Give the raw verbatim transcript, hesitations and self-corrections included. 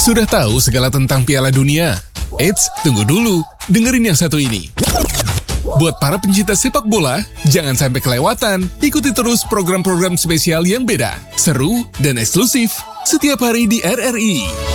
Sudah tahu segala tentang Piala Dunia? Eits, tunggu dulu. Dengerin yang satu ini. Buat para pencinta sepak bola, jangan sampai kelewatan. Ikuti terus program-program spesial yang beda, seru, dan eksklusif setiap hari di R R I.